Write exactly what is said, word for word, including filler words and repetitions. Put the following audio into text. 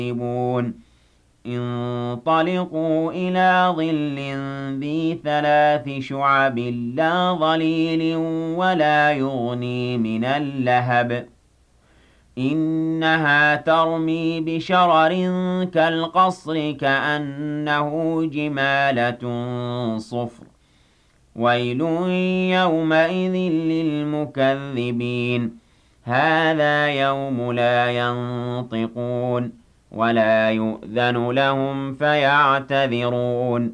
يكذبون انطلقوا إلى ظل ذي ثلاث شعب لا ظليل ولا يغني من اللهب إنها ترمي بشرر كالقصر كأنه جمالة صفر ويل يومئذ للمكذبين هذا يوم لا ينطقون ولا يؤذن لهم فيعتذرون